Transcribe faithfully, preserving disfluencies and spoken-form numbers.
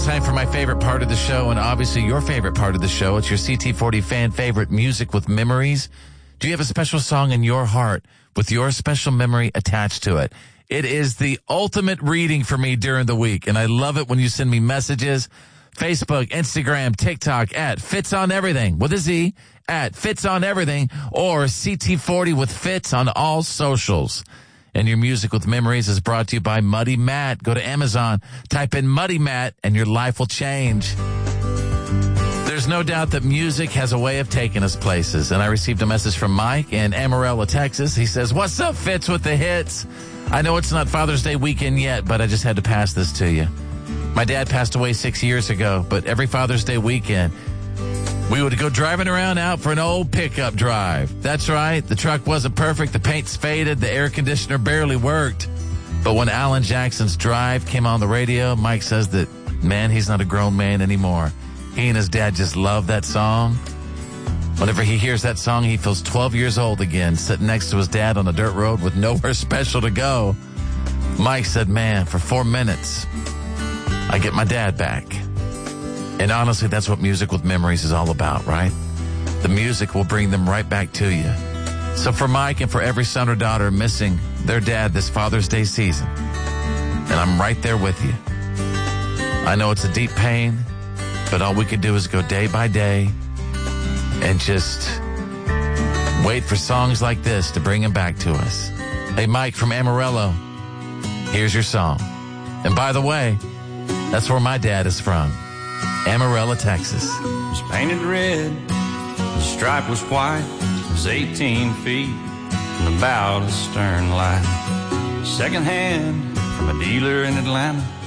It's time for my favorite part of the show, and obviously your favorite part of the show. It's your C T forty fan favorite, Music with Memories. Do you have a special song in your heart with your special memory attached to it? It is the ultimate reading for me during the week, and I love it when you send me messages. Facebook, Instagram, TikTok, at Fitz on Everything with a Z, at Fitz on Everything, or C T forty with Fitz on all socials. And your Music with Memories is brought to you by Muddy Matt. Go to Amazon, type in Muddy Matt, and your life will change. There's no doubt that music has a way of taking us places. And I received a message from Mike in Amarillo, Texas. He says, "What's up, Fitz, with the hits? I know it's not Father's Day weekend yet, but I just had to pass this to you. My dad passed away six years ago, but every Father's Day weekend, we would go driving around out for an old pickup drive. That's right. The truck wasn't perfect. The paint's faded. The air conditioner barely worked. But when Alan Jackson's Drive came on the radio, Mike says that, man, he's not a grown man anymore. He and his dad just love that song. Whenever he hears that song, he feels twelve years old again, sitting next to his dad on a dirt road with nowhere special to go. Mike said, man, for four minutes, I get my dad back. And honestly, that's what Music with Memories is all about, right? The music will bring them right back to you. So for Mike and for every son or daughter missing their dad this Father's Day season, and I'm right there with you. I know it's a deep pain, but all we can do is go day by day and just wait for songs like this to bring him back to us. Hey, Mike from Amarillo, here's your song. And by the way, that's where my dad is from. Amarillo, Texas. It was painted red, the stripe was white, it was eighteen feet from the bow to the stern light. Second hand from a dealer in Atlanta,